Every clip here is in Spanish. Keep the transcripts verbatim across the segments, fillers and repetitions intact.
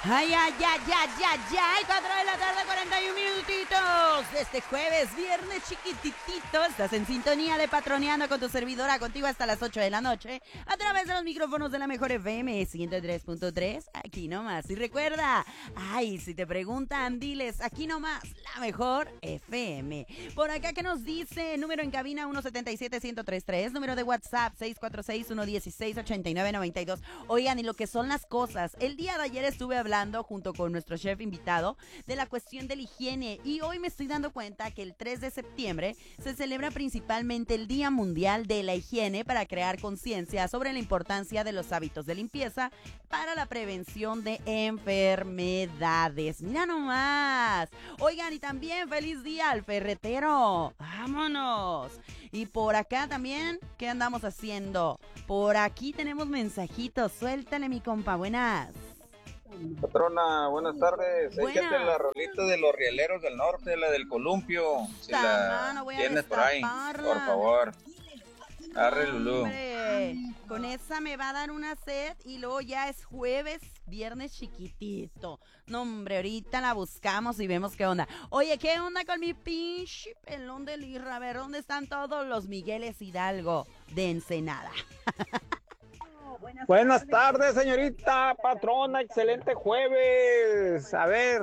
Ay, ay, ay, ay, ay, ay, cuatro de la tarde, cuarenta y un minutitos. Este jueves, viernes chiquititito, estás en sintonía de Patroneando con tu servidora, contigo hasta las ocho de la noche, a través de los micrófonos de la Mejor F M ciento tres punto tres, aquí nomás. Y recuerda, ay, si te preguntan, diles, aquí nomás, la Mejor F M. Por acá que nos dice, número en cabina uno siete siete, uno cero tres tres, número de WhatsApp seis cuatro seis, uno uno seis, ocho nueve nueve dos. Oigan, y lo que son las cosas, el día de ayer estuve hablando junto con nuestro chef invitado de la cuestión de la higiene y hoy me estoy dando cuenta que el tres de septiembre se celebra principalmente el Día Mundial de la Higiene para crear conciencia sobre la importancia de los hábitos de limpieza para la prevención de enfermedades. Mira nomás. Oigan, y también feliz día al ferretero. Vámonos. Y por acá también, ¿qué andamos haciendo? Por aquí tenemos mensajitos. Suéltale, mi compa. Buenas. Patrona, buenas tardes. Buenas. Échate la rolita de los rieleros del norte, la del columpio. Si la Mano, voy a tienes por ahí, destaparla. por favor. Arre, Lulú. Hombre, con esa me va a dar una sed y luego ya es jueves, viernes chiquitito. No, hombre, ahorita la buscamos y vemos qué onda. Oye, ¿qué onda con mi pinche pelón de lirra? A ver, ¿dónde están todos los Migueles Hidalgo de Ensenada? Buenas tardes, señorita patrona, excelente jueves. A ver,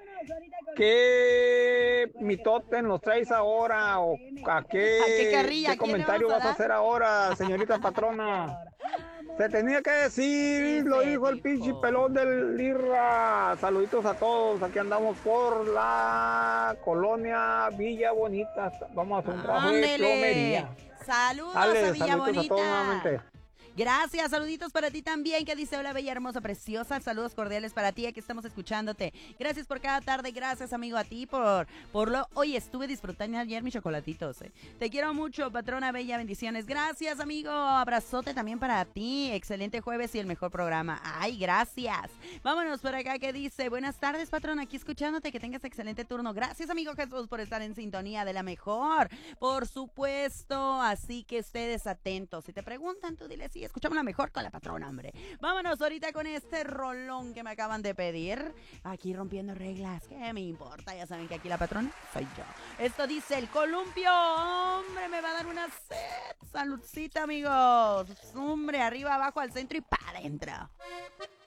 ¿qué mitote nos traes ahora? ¿O a qué, ¿A qué carrilla? qué ¿Quién le comentario vamos a vas a dar? hacer ahora, señorita patrona? Se tenía que decir, Sí, lo se dijo el dijo. pinche pelón del Lirra. Saluditos a todos, aquí andamos por la colonia Villa Bonita. Vamos a hacer un trabajo de Ándele. plomería. Saludos Dale, a Villa saluditos a todos Bonita. nuevamente. Gracias, saluditos para ti también, que dice hola bella, hermosa, preciosa, saludos cordiales para ti, aquí estamos escuchándote, gracias por cada tarde, gracias amigo a ti por, por lo, oye, estuve disfrutando ayer mis chocolatitos, eh. Te quiero mucho, patrona bella, bendiciones, gracias amigo, abrazote también para ti, excelente jueves y el mejor programa, ay, gracias, vámonos por acá que dice, buenas tardes patrona, aquí escuchándote, que tengas excelente turno, gracias amigo Jesús por estar en sintonía de la mejor, por supuesto, así que ustedes atentos, si te preguntan tú diles sí, escuchamos la mejor con la patrona, hombre. Vámonos ahorita con este rolón que me acaban de pedir. Aquí rompiendo reglas. ¿Qué me importa? Ya saben que aquí la patrona soy yo. Esto dice el columpio. Hombre, me va a dar una sed. Saludcita, amigos. Hombre, arriba, abajo, al centro y para adentro.